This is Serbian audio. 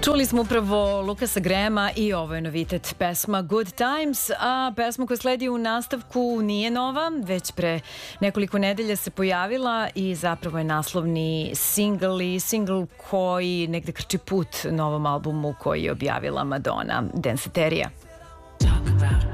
Čuli smo upravo Lukasa Grahama i ovo je novitet pesma Good Times, a pesma koja sledi u nastavku nije nova, već pre nekoliko nedelja se pojavila i zapravo je naslovni singl koji negde krči put novom albumu koji je objavila Madonna, Danceteria. Talk about